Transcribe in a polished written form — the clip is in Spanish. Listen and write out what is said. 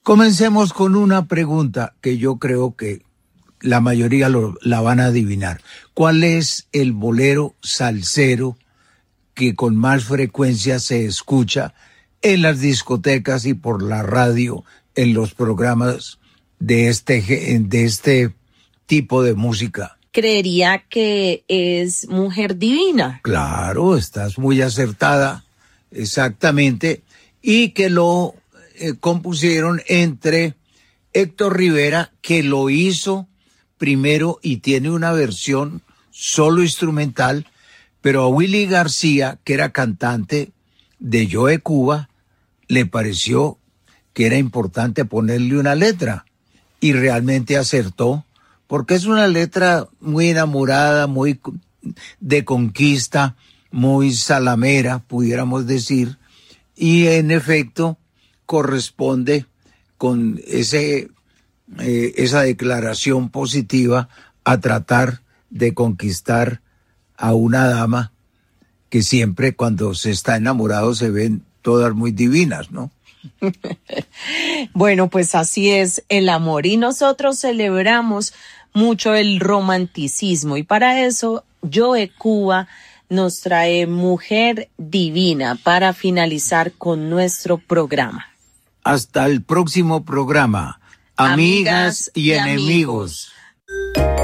Comencemos con una pregunta que yo creo que la mayoría la van a adivinar. ¿Cuál es el bolero salsero que con más frecuencia se escucha en las discotecas y por la radio en los programas de este tipo de música? Creería que es Mujer Divina. Claro, estás muy acertada, exactamente, y que lo compusieron entre Héctor Rivera, que lo hizo primero y tiene una versión solo instrumental, pero a Willy García, que era cantante de Joe Cuba, le pareció que era importante ponerle una letra y realmente acertó, porque es una letra muy enamorada, muy de conquista, muy salamera, pudiéramos decir, y en efecto corresponde con esa declaración positiva a tratar de conquistar a una dama que siempre cuando se está enamorado se ven todas muy divinas, ¿no? Bueno, pues así es el amor y nosotros celebramos mucho el romanticismo y para eso Joe Cuba nos trae Mujer Divina para finalizar con nuestro programa. Hasta el próximo programa, amigas y enemigos.